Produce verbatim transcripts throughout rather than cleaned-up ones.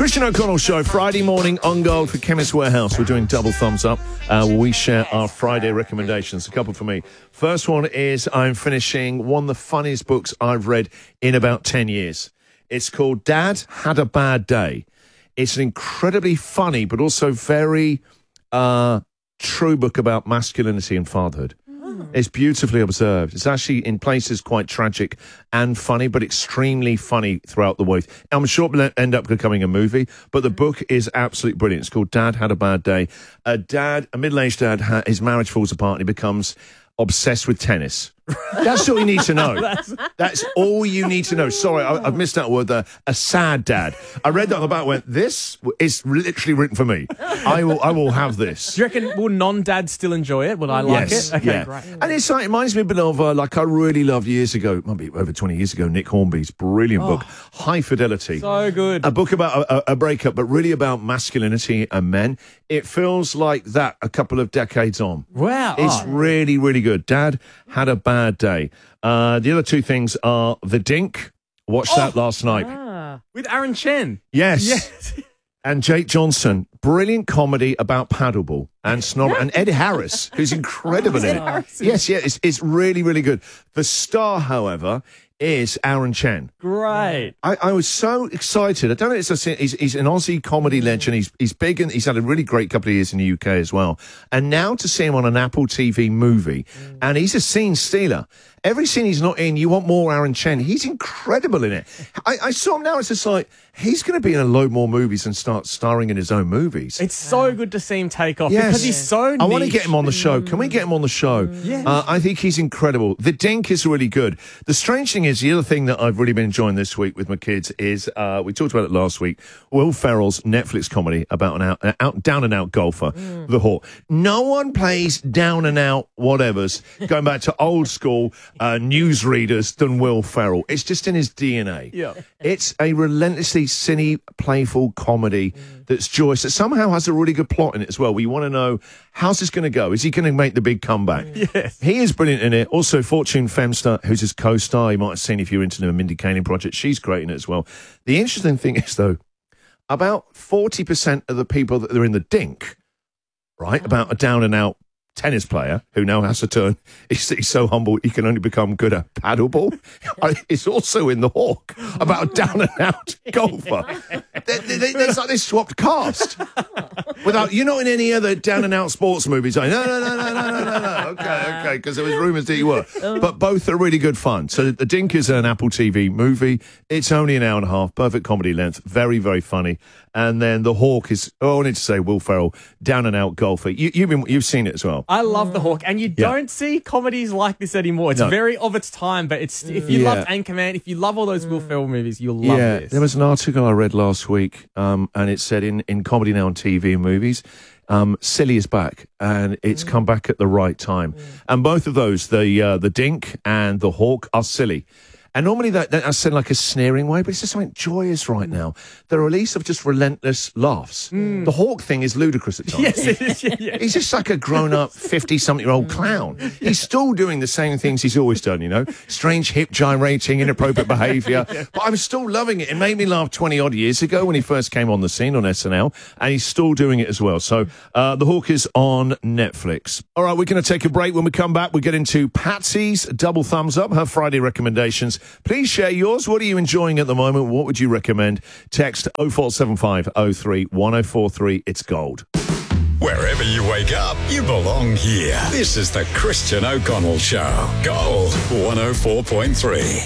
Christian O'Connell Show, Friday morning on Gold for Chemist Warehouse. We're doing double thumbs up uh, where we share our Friday recommendations. A couple for me. First one is I'm finishing one of the funniest books I've read in about ten years. It's called Dad Had a Bad Day. It's an incredibly funny but also very uh, true book about masculinity and fatherhood. It's beautifully observed. It's actually in places quite tragic and funny, but extremely funny throughout the way. I'm sure it'll end up becoming a movie, but the book is absolutely brilliant. It's called Dad Had a Bad Day. A dad, a middle-aged dad, ha- his marriage falls apart and he becomes obsessed with tennis. That's all you need to know. That's, That's all you need to know. Sorry, I, I've missed that word there. A sad dad. I read that on the back and went, this is literally written for me. I will I will have this. Do you reckon, will non-dads still enjoy it? Will I like yes, it? Okay, yeah. great. And it's like, it reminds me a bit of, uh, like I really loved years ago, it might be over twenty years ago, Nick Hornby's brilliant Oh, book, High Fidelity. So good. A book about a, a breakup, but really about masculinity and men. It feels like that a couple of decades on. Wow. It's Oh. really, really good. Dad Had a Bad Day. Uh, the other two things are The Dink. Watched Oh. that last night. Ah. With Aaron Chen. Yes. Yes. And Jake Johnson. Brilliant comedy about paddleball and snob. And Ed Harris, who's incredible in it. Yes, yeah, it's, it's really, really good. The star, however, is Aaron Chen. Great. I, I was so excited. I don't know. It's a, he's, he's an Aussie comedy legend. He's he's big and he's had a really great couple of years in the U K as well. And now to see him on an Apple T V movie, mm. and he's a scene stealer. Every scene he's not in, you want more Aaron Chen. He's incredible in it. I, I saw him now. It's just like he's going to be in a load more movies and start starring in his own movies. It's so good to see him take off yes. because he's so niche. I want to get him on the show. Can we get him on the show? Yeah. Uh, I think he's incredible. The Dink is really good. The strange thing is, the other thing that I've really been enjoying this week with my kids is, uh, we talked about it last week, Will Ferrell's Netflix comedy about an out, an out down and out golfer, mm. The Hawk. No one plays down and out whatevers, going back to old school uh, newsreaders than Will Ferrell. It's just in his D N A. Yeah. It's a relentlessly silly, playful comedy mm. that's joyous, that somehow has a really good plot in it as well. We want to know, how's this going to go? Is he going to make the big comeback? Yes. He is brilliant in it. Also, Fortune Femster, who's his co-star, you might have seen if you're into the Mindy Kaling project. She's great in it as well. The interesting thing is, though, about forty percent of the people that are in the Dink, right, oh. about a down-and-out tennis player who now has to turn, he's, he's so humble he can only become good at paddleball. It's also in The Hawk about a down-and-out golfer. They, they, they, it's like they swapped cast. Without, you're not in any other down-and-out sports movies. Like, no, no, no, no, no, no, no, no. Okay, okay, because there was rumours that you were. But both are really good fun. So The Dink is an Apple T V movie. It's only an hour and a half, perfect comedy length, very, very funny. And then The Hawk is, oh, I need to say, Will Ferrell, down-and-out golfer. You, you've been, you've seen it as well. I love The Hawk, and you Yeah. don't see comedies like this anymore. It's No. very of its time, but it's if you Yeah. loved Anchorman, if you love all those Will Ferrell movies, you'll love yeah, this. there was an article I read last week, um, and it said in, in comedy now on T V and movies, um, silly is back, and it's mm. come back at the right time. Mm. And both of those, the uh, the Dink and The Hawk, are silly. And normally that, that I said like a sneering way, but it's just something joyous right now. The release of just relentless laughs. Mm. The Hawk thing is ludicrous at times. Yes, it is. Yeah, yeah. He's just like a grown-up fifty-something-year-old clown. Yeah. He's still doing the same things he's always done, you know? Strange hip gyrating, inappropriate behaviour. Yeah. But I'm still loving it. It made me laugh twenty-odd years ago when he first came on the scene on S N L, and he's still doing it as well. So uh, The Hawk is on Netflix. All right, we're going to take a break. When we come back, we get into Patsy's Double Thumbs Up, her Friday recommendations. Please share yours. What are you enjoying at the moment? What would you recommend? Text oh four seven five oh three one oh four three. It's gold. Wherever you wake up, you belong here. This is the Christian O'Connell Show. Gold one oh four point three.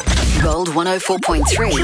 Gold one oh four point three.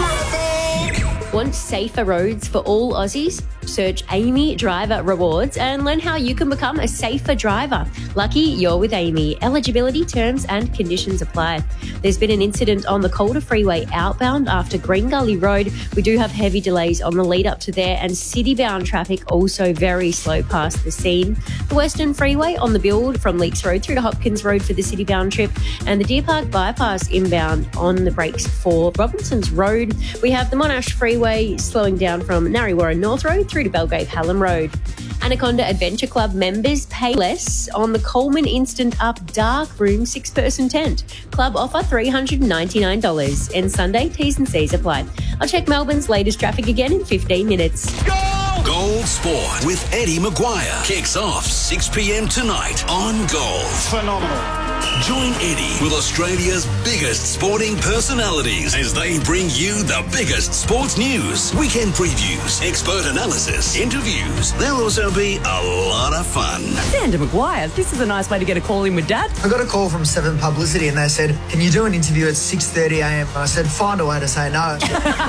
Want safer roads for all Aussies? Search Amy Driver Rewards and learn how you can become a safer driver. Lucky you're with Amy. Eligibility, terms and conditions apply. There's been an incident on the Calder Freeway outbound after Green Gully Road. We do have heavy delays on the lead up to there, and city-bound traffic also very slow past the scene. The Western Freeway on the build from Leaks Road through to Hopkins Road for the city-bound trip, and the Deer Park Bypass inbound on the brakes for Robinson's Road. We have the Monash Freeway slowing down from Narre Warren North Road through through to Belgrave Hallam Road. Anaconda Adventure Club members pay less on the Coleman Instant Up Dark Room six-person tent. Club offer three hundred ninety-nine dollars. And Sunday, T's and C's apply. I'll check Melbourne's latest traffic again in fifteen minutes. Gold Sport with Eddie Maguire kicks off six p.m. tonight on Gold. Phenomenal. Join Eddie with Australia's biggest sporting personalities as they bring you the biggest sports news, weekend previews, expert analysis, interviews. There'll also be a lot of fun. Xander Maguire, this is a nice way to get a call in with Dad. I got a call from Seven Publicity and they said, can you do an interview at six thirty a.m? I said, find a way to say no.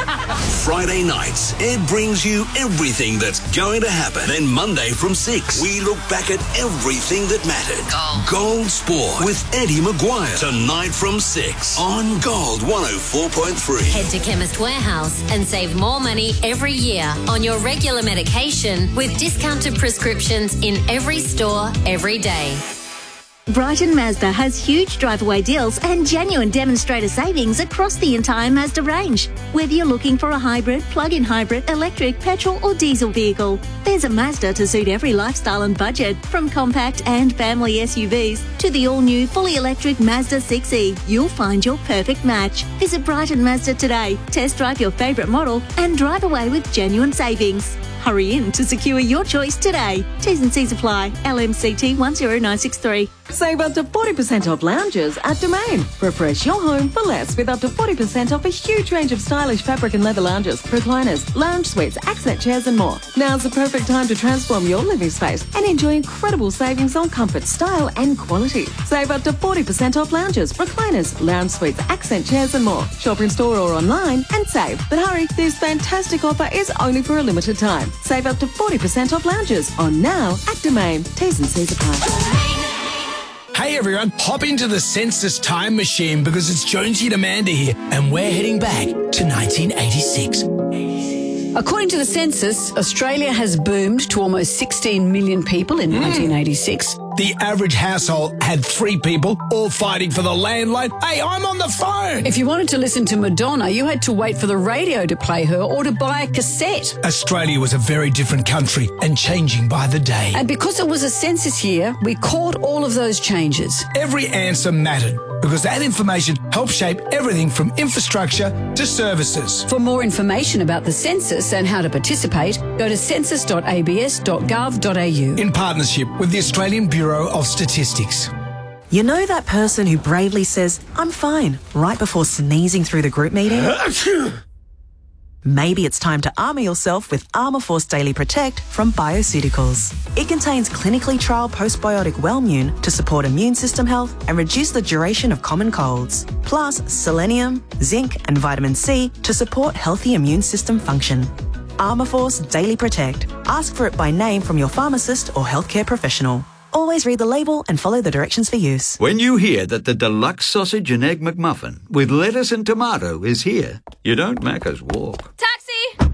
Friday nights, Ed brings you everything that's going to happen. Then Monday from six, we look back at everything that mattered. Gold, Gold Sport with Eddie Maguire tonight from six on Gold one oh four point three. Head to Chemist Warehouse and save more money every year on your regular medication with discounted prescriptions in every store every day. Brighton Mazda has huge drive-away deals and genuine demonstrator savings across the entire Mazda range. Whether you're looking for a hybrid, plug-in hybrid, electric, petrol or diesel vehicle, there's a Mazda to suit every lifestyle and budget. From compact and family S U Vs to the all-new fully electric Mazda six E, you'll find your perfect match. Visit Brighton Mazda today, test drive your favourite model and drive away with genuine savings. Hurry in to secure your choice today. T's and C's apply. L M C T one zero nine six three. Save up to forty percent off lounges at Domain. Refresh your home for less with up to forty percent off a huge range of stylish fabric and leather lounges, recliners, lounge suites, accent chairs and more. Now's the perfect time to transform your living space and enjoy incredible savings on comfort, style and quality. Save up to forty percent off lounges, recliners, lounge suites, accent chairs and more. Shop in store or online and save. But hurry, this fantastic offer is only for a limited time. Save up to forty percent off lounges on now at Domain. T's and C's apply. Hey everyone, hop into the Census time machine because it's Jonesy and Amanda here and we're heading back to nineteen eighty-six. According to the census, Australia has boomed to almost sixteen million people in mm. nineteen eighty-six. The average household had three people, all fighting for the landline. Hey, I'm on the phone! If you wanted to listen to Madonna, you had to wait for the radio to play her or to buy a cassette. Australia was a very different country and changing by the day. And because it was a census year, we caught all of those changes. Every answer mattered because that information helped shape everything from infrastructure to services. For more information about the census and how to participate, go to census dot a b s dot gov dot a u. In partnership with the Australian Bureau of Statistics. You know that person who bravely says, I'm fine, right before sneezing through the group meeting? Maybe it's time to armour yourself with Armourforce Daily Protect from Bioceuticals. It contains clinically trialled postbiotic Wellmune to support immune system health and reduce the duration of common colds. Plus selenium, zinc and vitamin C to support healthy immune system function. Armourforce Daily Protect. Ask for it by name from your pharmacist or healthcare professional. Always read the label and follow the directions for use. When you hear that the deluxe sausage and egg McMuffin with lettuce and tomato is here, you don't Macca's walk. Taxi!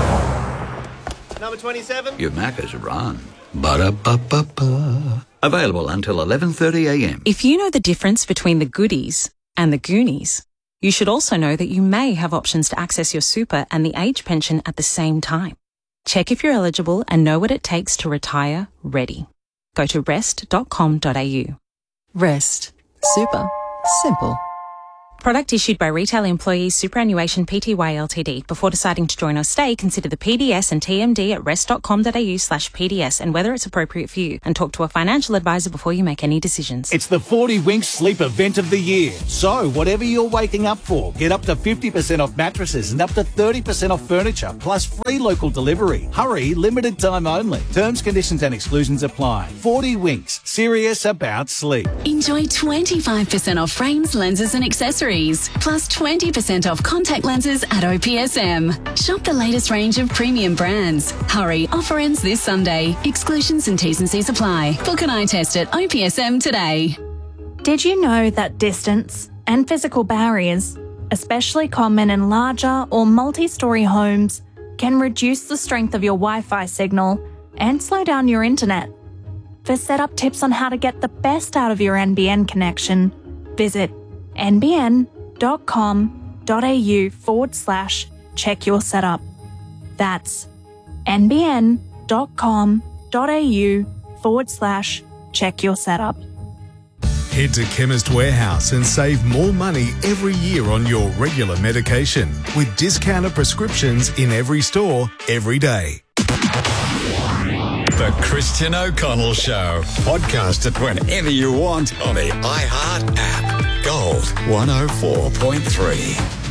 Number twenty-seven. You Macca's run. Ba-da-ba-ba-ba. Available until eleven thirty a m. If you know the difference between the goodies and the Goonies, you should also know that you may have options to access your super and the age pension at the same time. Check if you're eligible and know what it takes to retire ready. Go to rest dot com dot a u. Rest. Super. Simple. Product issued by Retail Employees Superannuation Pty Ltd. Before deciding to join or stay, consider the P D S and T M D at rest dot com dot a u slash P D S and whether it's appropriate for you. And talk to a financial advisor before you make any decisions. It's the forty Winks Sleep Event of the Year. So, whatever you're waking up for, get up to fifty percent off mattresses and up to thirty percent off furniture, plus free local delivery. Hurry, limited time only. Terms, conditions and exclusions apply. forty Winks. Serious about sleep. Enjoy twenty-five percent off frames, lenses and accessories. Plus twenty percent off contact lenses at O P S M. Shop the latest range of premium brands. Hurry, offer ends this Sunday. Exclusions and T's and C's apply. Book an eye test at O P S M today. Did you know that distance and physical barriers, especially common in larger or multi-storey homes, can reduce the strength of your Wi-Fi signal and slow down your internet? For setup tips on how to get the best out of your N B N connection, visit N B N dot com dot a u forward slash check your setup. That's nbn.com.au forward slash check your setup. Head to Chemist Warehouse and save more money every year on your regular medication with discounted prescriptions in every store, every day. The Christian O'Connell Show. Podcast it whenever you want on the iHeart app. Gold one oh four point three.